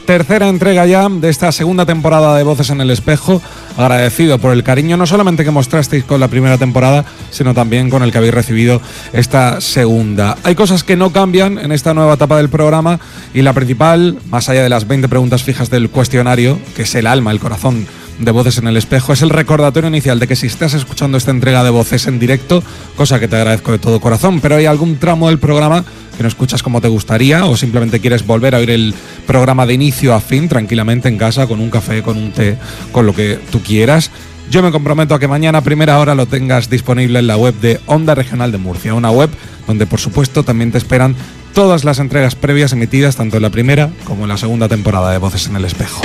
Tercera entrega ya de esta segunda temporada de Voces en el Espejo. Agradecido por el cariño no solamente que mostrasteis con la primera temporada, sino también con el que habéis recibido esta segunda. Hay cosas que no cambian en esta nueva etapa del programa y la principal, más allá de las 20 preguntas fijas del cuestionario, que es el alma, el corazón de Voces en el Espejo, es el recordatorio inicial de que si estás escuchando esta entrega de Voces en directo, cosa que te agradezco de todo corazón, pero hay algún tramo del programa que no escuchas como te gustaría o simplemente quieres volver a oír el programa de inicio a fin tranquilamente en casa, con un café, con un té, con lo que tú quieras, yo me comprometo a que mañana a primera hora lo tengas disponible en la web de Onda Regional de Murcia, una web donde por supuesto también te esperan todas las entregas previas emitidas tanto en la primera como en la segunda temporada de Voces en el Espejo.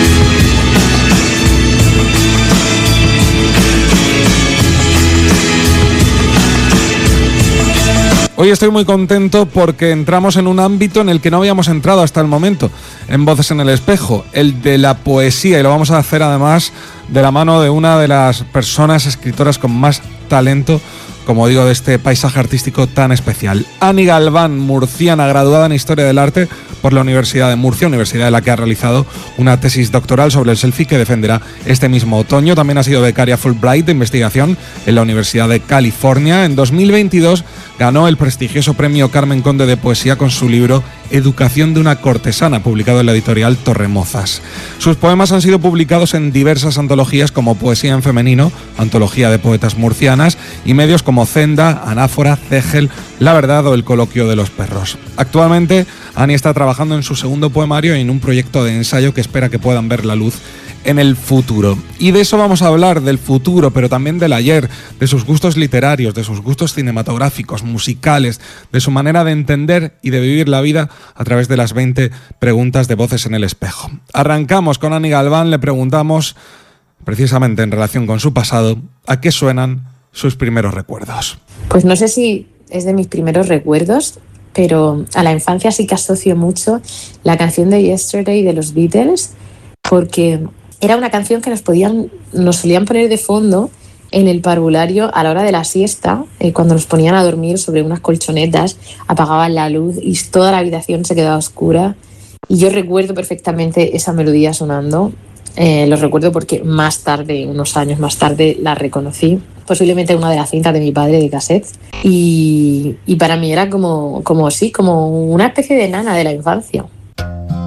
Hoy estoy muy contento porque entramos en un ámbito en el que no habíamos entrado hasta el momento en Voces en el Espejo, el de la poesía, y lo vamos a hacer además de la mano de una de las personas escritoras con más talento, como digo, de este paisaje artístico tan especial. Ani Galván, murciana, graduada en Historia del Arte por la Universidad de Murcia, universidad en la que ha realizado una tesis doctoral sobre el selfie que defenderá este mismo otoño. También ha sido becaria Fulbright de investigación en la Universidad de California. En 2022 ganó el prestigioso premio Carmen Conde de Poesía con su libro Educación de una cortesana, publicado en la editorial Torremozas. Sus poemas han sido publicados en diversas antologías como Poesía en Femenino, antología de poetas murcianas, y medios como Zenda, Anáfora, Cegel, La Verdad o El Coloquio de los Perros. Actualmente, Ani está trabajando en su segundo poemario y en un proyecto de ensayo que espera que puedan ver la luz en el futuro. Y de eso vamos a hablar, del futuro, pero también del ayer, de sus gustos literarios, de sus gustos cinematográficos, musicales, de su manera de entender y de vivir la vida a través de las 20 preguntas de Voces en el Espejo. Arrancamos con Ani Galván, le preguntamos, precisamente en relación con su pasado, ¿a qué suenan sus primeros recuerdos? Pues no sé si es de mis primeros recuerdos, pero a la infancia sí que asocio mucho la canción de Yesterday de los Beatles, porque era una canción que nos solían poner de fondo en el parvulario a la hora de la siesta, cuando nos ponían a dormir sobre unas colchonetas, apagaban la luz y toda la habitación se quedaba oscura. Y yo recuerdo perfectamente esa melodía sonando. Lo recuerdo porque más tarde, unos años más tarde, la reconocí. Posiblemente una de las cintas de mi padre de cassette. Y para mí era como una especie de nana de la infancia.